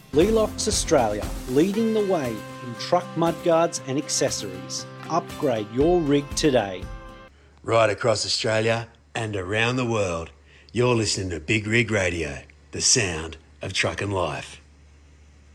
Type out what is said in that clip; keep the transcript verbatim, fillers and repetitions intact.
Lelox Australia, leading the way in truck mudguards and accessories. Upgrade your rig today. Right across Australia and around the world, you're listening to Big Rig Radio, the sound of truck and life.